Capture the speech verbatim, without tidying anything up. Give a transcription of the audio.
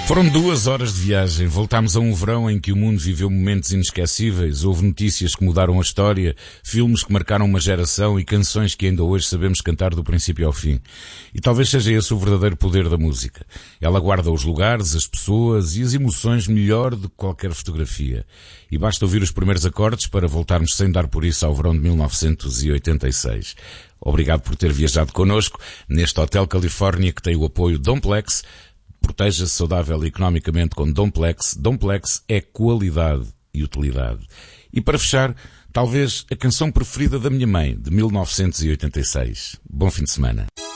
Foram duas horas de viagem. Voltámos a um verão em que o mundo viveu momentos inesquecíveis. Houve notícias que mudaram a história, filmes que marcaram uma geração e canções que ainda hoje sabemos cantar do princípio ao fim. E talvez seja esse o verdadeiro poder da música. Ela guarda os lugares, as pessoas e as emoções melhor do que qualquer fotografia. E basta ouvir os primeiros acordes para voltarmos sem dar por isso ao verão de mil novecentos e oitenta e seis. Obrigado por ter viajado connosco neste Hotel Califórnia que tem o apoio Domplex. Proteja-se saudável e economicamente com Domplex. Domplex é qualidade e utilidade. E para fechar, talvez a canção preferida da minha mãe, de mil novecentos e oitenta e seis. Bom fim de semana.